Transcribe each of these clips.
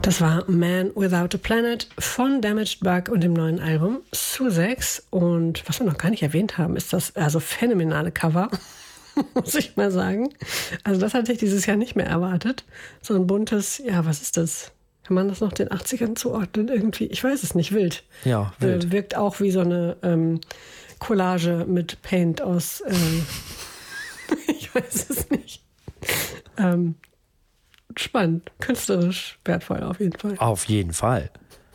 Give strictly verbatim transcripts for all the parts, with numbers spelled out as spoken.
Das war Man Without a Planet von Damaged Bug und dem neuen Album Sussex. Und was wir noch gar nicht erwähnt haben, ist das also phänomenale Cover, muss ich mal sagen. Also das hatte ich dieses Jahr nicht mehr erwartet. So ein buntes, ja, was ist das? Kann man das noch den achtzigern zuordnen irgendwie? Ich weiß es nicht, wild. Ja, wild. Äh, wirkt auch wie so eine ähm, Collage mit Paint aus, ähm, ich weiß es nicht. Ähm, spannend, künstlerisch wertvoll auf jeden Fall. Auf jeden Fall.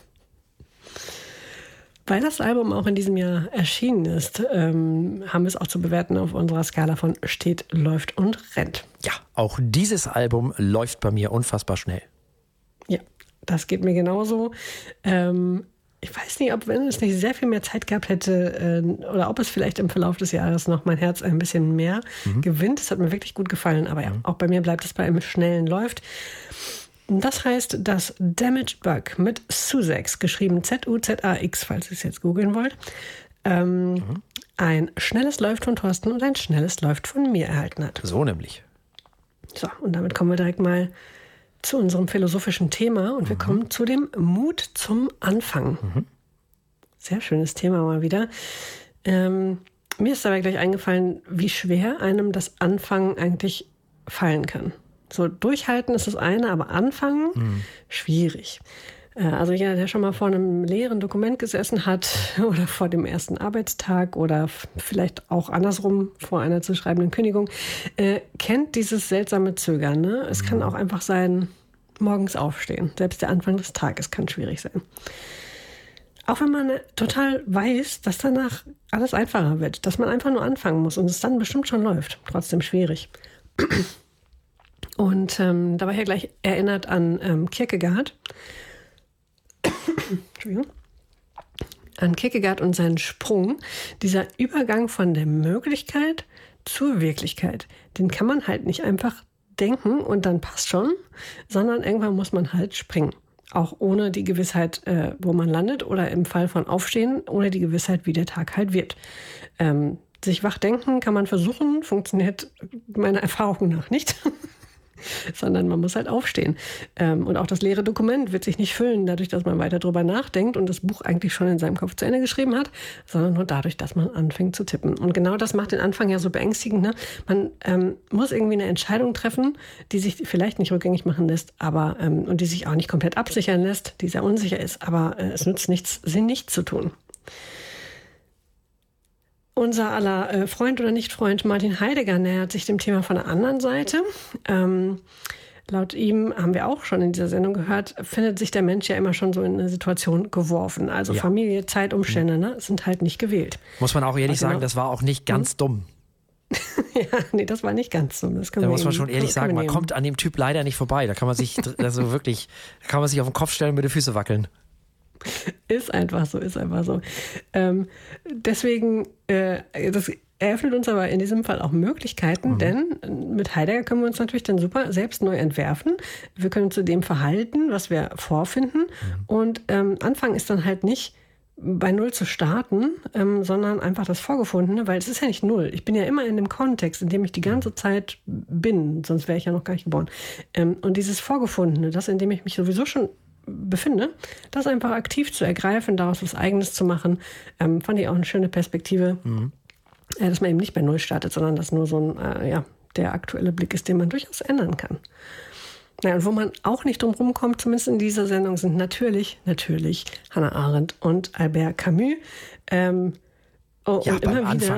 Weil das Album auch in diesem Jahr erschienen ist, ähm, haben wir es auch zu bewerten auf unserer Skala von steht, läuft und rennt. Ja, auch dieses Album läuft bei mir unfassbar schnell. Ja, das geht mir genauso. Ähm, ich weiß nicht, ob wenn es nicht sehr viel mehr Zeit gehabt hätte äh, oder ob es vielleicht im Verlauf des Jahres noch mein Herz ein bisschen mehr mhm. gewinnt. Das hat mir wirklich gut gefallen. Aber ja, mhm. auch bei mir bleibt es bei einem schnellen Läuft. Das heißt, dass Damaged Bug mit Sussex, geschrieben Z U Z A X, falls ihr es jetzt googeln wollt, ähm, mhm. ein schnelles Läuft von Thorsten und ein schnelles Läuft von mir erhalten hat. So nämlich. So, und damit kommen wir direkt mal zu unserem philosophischen Thema und wir mhm. kommen zu dem Mut zum Anfang. Mhm. Sehr schönes Thema mal wieder. Ähm, mir ist dabei gleich eingefallen, wie schwer einem das Anfangen eigentlich fallen kann. So durchhalten ist das eine, aber anfangen, mhm. schwierig. Äh, also jeder, der schon mal vor einem leeren Dokument gesessen hat oder vor dem ersten Arbeitstag oder f- vielleicht auch andersrum vor einer zu schreibenden Kündigung, äh, kennt dieses seltsame Zögern. Ne? Es mhm. kann auch einfach sein, morgens aufstehen. Selbst der Anfang des Tages kann schwierig sein. Auch wenn man total weiß, dass danach alles einfacher wird, dass man einfach nur anfangen muss und es dann bestimmt schon läuft. Trotzdem schwierig. Und ähm, da war ich ja gleich erinnert an ähm, Kierkegaard. Entschuldigung. An Kierkegaard und seinen Sprung. Dieser Übergang von der Möglichkeit zur Wirklichkeit. Den kann man halt nicht einfach denken und dann passt schon, sondern irgendwann muss man halt springen. Auch ohne die Gewissheit, äh, wo man landet oder im Fall von Aufstehen, ohne die Gewissheit, wie der Tag halt wird. Ähm, sich wach denken kann man versuchen, funktioniert meiner Erfahrung nach nicht. Sondern man muss halt aufstehen. Ähm, und auch das leere Dokument wird sich nicht füllen, dadurch, dass man weiter drüber nachdenkt und das Buch eigentlich schon in seinem Kopf zu Ende geschrieben hat, sondern nur dadurch, dass man anfängt zu tippen. Und genau das macht den Anfang ja so beängstigend. Ne? Man ähm, muss irgendwie eine Entscheidung treffen, die sich vielleicht nicht rückgängig machen lässt, aber ähm, und die sich auch nicht komplett absichern lässt, die sehr unsicher ist. Aber äh, es nützt nichts, sie nicht zu tun. Unser aller äh, Freund oder Nicht-Freund Martin Heidegger nähert sich dem Thema von der anderen Seite. Ähm, laut ihm, haben wir auch schon in dieser Sendung gehört, findet sich der Mensch ja immer schon so in eine Situation geworfen. Also ja. Familie, Zeitumstände, ne, sind halt nicht gewählt. Muss man auch ehrlich genau. sagen, das war auch nicht ganz hm? dumm. Ja, nee, das war nicht ganz dumm. Das da muss man schon ehrlich sagen, man kommt an dem Typ leider nicht vorbei. Da kann man sich also wirklich, da kann man sich auf den Kopf stellen und mit den Füßen wackeln. Ist einfach so, ist einfach so. Ähm, deswegen, äh, das eröffnet uns aber in diesem Fall auch Möglichkeiten, mhm. denn mit Heidegger können wir uns natürlich dann super selbst neu entwerfen. Wir können zu dem verhalten, was wir vorfinden. Mhm. Und ähm, Anfang ist dann halt nicht bei Null zu starten, ähm, sondern einfach das Vorgefundene, weil es ist ja nicht Null. Ich bin ja immer in dem Kontext, in dem ich die ganze Zeit bin, sonst wäre ich ja noch gar nicht geboren. Ähm, und dieses Vorgefundene, das, in dem ich mich sowieso schon befinde, das einfach aktiv zu ergreifen, daraus was Eigenes zu machen, ähm, fand ich auch eine schöne Perspektive, mhm. äh, dass man eben nicht bei Null startet, sondern dass nur so ein, äh, ja, der aktuelle Blick ist, den man durchaus ändern kann. Naja, und wo man auch nicht drum rumkommt, zumindest in dieser Sendung, sind natürlich, natürlich Hannah Arendt und Albert Camus. Ähm, oh, ja, und beim immer Anfang